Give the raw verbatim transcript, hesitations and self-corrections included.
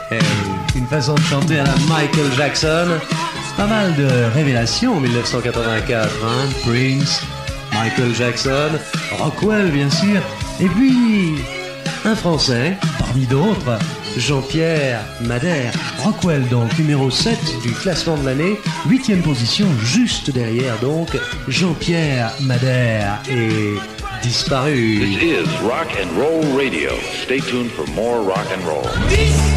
Eh oui, une façon de chanter à la Michael Jackson. Pas mal de révélations en dix-neuf cent quatre-vingt-quatre, hein. Prince, Michael Jackson, Rockwell bien sûr, et puis un Français, parmi d'autres, Jean-Pierre Madère. Rockwell donc numéro sept du classement de l'année, huitième position juste derrière donc Jean-Pierre Madère est disparu. This is Rock and Roll Radio. Stay tuned for more rock and roll.